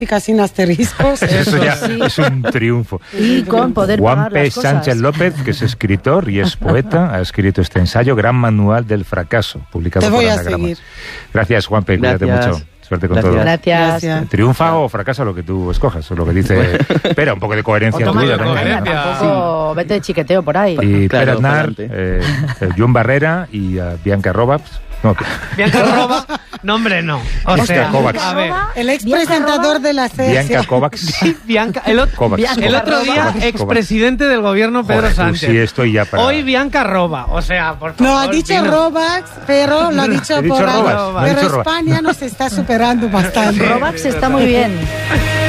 sin asteriscos. Eso ya es un triunfo. Y con poder pagar Juanpe las cosas. Sánchez López, que es escritor y es poeta, ha escrito este ensayo, Gran Manual del Fracaso, publicado Te por voy a Anagrama. seguir. Gracias, Juanpe, cuídate Gracias. mucho. Suerte con Gracias. todo. Gracias. Triunfa o fracasa lo que tú escojas, o lo que dice. Espera, un poco de coherencia O toma tuya la también. coherencia, tampoco vete de chiqueteo por ahí. Y Claro, Pere Aznar, pa'lante. John Barrera y Bianca Robaps. No, Bianca Roba, no hombre, no. O Bianca sea, Kovacs. a ver. El expresentador de la serie. Bianca Kovacs. Sí, Bianca, el Kovacs. otro día, Kovacs. expresidente del gobierno Pedro Joder, tú Sánchez. sí estoy ya para... Hoy Bianca Roba, o sea, por favor. No, ha dicho Pino. Robax, pero lo ha dicho He dicho por Robax, algo. no he Pero dicho Robax. España nos está superando bastante. Robax está muy bien.